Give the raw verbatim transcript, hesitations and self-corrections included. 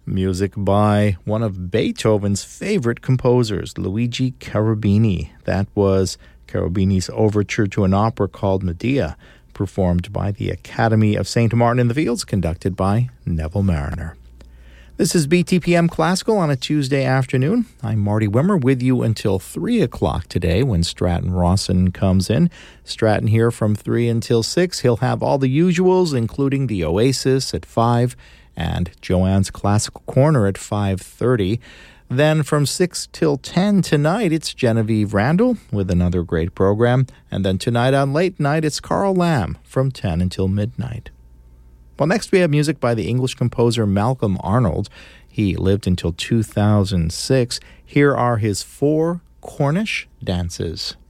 Music by one of Beethoven's favorite composers, Luigi Cherubini. That was Cherubini's overture to an opera called Medea, performed by the Academy of Saint Martin in the Fields, conducted by Neville Mariner. This is B T P M Classical on a Tuesday afternoon. I'm Marty Wimmer with you until three o'clock today when Stratton Rawson comes in. Stratton here from three until six. He'll have all the usuals, including the Oasis at five and Joanne's Classical Corner at five thirty. Then from six till ten tonight, it's Genevieve Randall with another great program. And then tonight on Late Night, it's Carl Lamb from ten until midnight. Well, next we have music by the English composer Malcolm Arnold. He lived until two thousand six. Here are his four Cornish dances.